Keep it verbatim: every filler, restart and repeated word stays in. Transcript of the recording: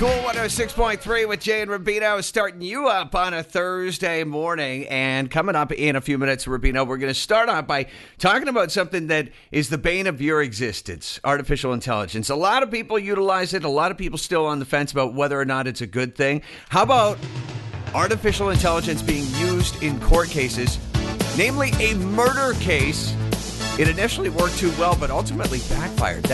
Cool one oh six point three with Jay and Rubino starting you up on a Thursday morning. And coming up in a few minutes, Rubino, we're going to start off by talking about something that is the bane of your existence, artificial intelligence. A lot of people utilize it. A lot of people still on the fence about whether or not it's a good thing. How about artificial intelligence being used in court cases, namely a murder case? It initially worked too well, but ultimately backfired.